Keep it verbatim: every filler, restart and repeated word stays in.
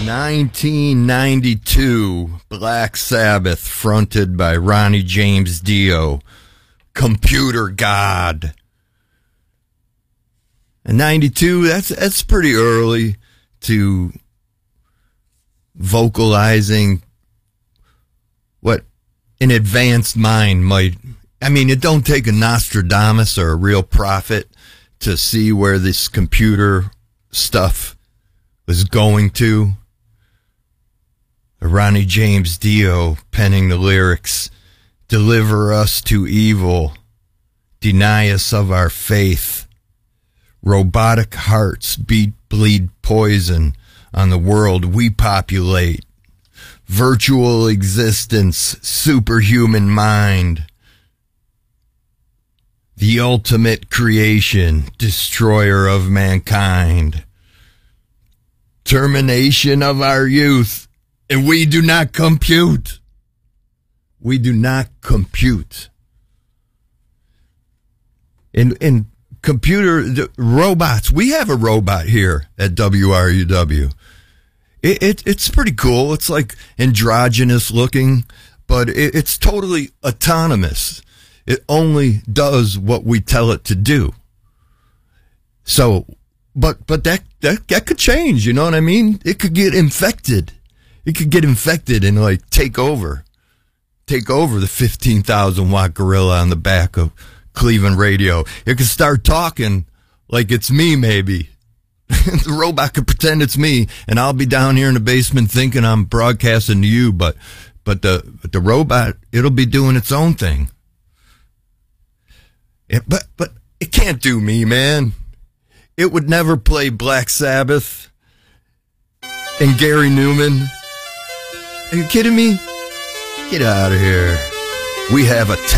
nineteen ninety-two, Black Sabbath, fronted by Ronnie James Dio, Computer God. And ninety-two, that's that's pretty early to vocalizing what an advanced mind might. I mean, it don't take a Nostradamus or a real prophet to see where this computer stuff was going to. Ronnie James Dio penning the lyrics, deliver us to evil, deny us of our faith. Robotic hearts beat, bleed poison on the world we populate. Virtual existence, superhuman mind. The ultimate creation, destroyer of mankind. Termination of our youth, and we do not compute. We do not compute. In in computer the robots, we have a robot here at W R U W. It, it it's pretty cool. It's like androgynous looking, but it, it's totally autonomous. It only does what we tell it to do. So, but but that that that could change. You know what I mean? It could get infected. It could get infected and like take over, take over the fifteen thousand watt gorilla on the back of Cleveland radio. It could start talking like it's me, maybe. The robot could pretend it's me, and I'll be down here in the basement thinking I'm broadcasting to you, but but the but the robot, it'll be doing its own thing. It, but but it can't do me, man. It would never play Black Sabbath and Gary Newman. Are you kidding me? Get out of here. We have a